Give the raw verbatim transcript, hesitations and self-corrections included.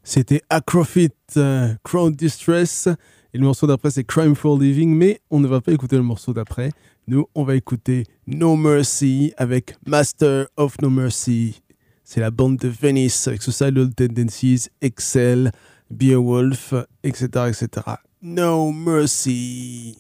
C'était Acrofit, euh, Crowd Distress. Et le morceau d'après, c'est Crime for Living. Mais on ne va pas écouter le morceau d'après. Nous, on va écouter No Mercy avec Master of No Mercy. C'est la bande de Venice avec Suicidal Tendencies, Excel, Beowulf, et cetera, et cetera. No Mercy.